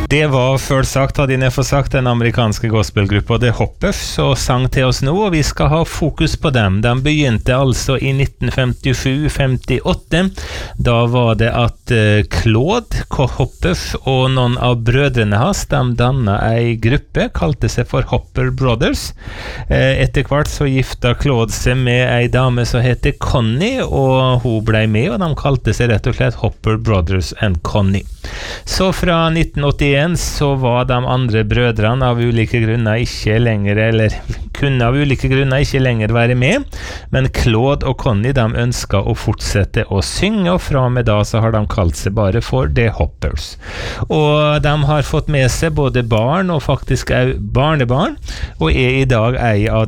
Det var først sagt, hadde jeg fått sagt, den amerikanske gospelgruppa The Hoppers, og sang til oss nå, og vi skal ha fokus på dem. De begynte altså i 1957-58. Da var det at Claude Hoppers og noen av brødrene hans, de dannet en gruppe, kalte seg for Hopper Brothers. Etter hvert så gifta Claude seg med en dame som heter Connie, og hun ble med, og de kalte seg rett og slett Hopper Brothers and Connie. Så fra 1981 så var de andre brødrene av ulike grunner ikke lenger, eller kunne av ulike grunner ikke lenger være med, men Claude og Connie de ønsket å fortsette å synge, og fra og med da så har de kalt seg bare for The Hoppers. Og de har fått med seg både barn og faktisk også barnebarn, og er i dag en av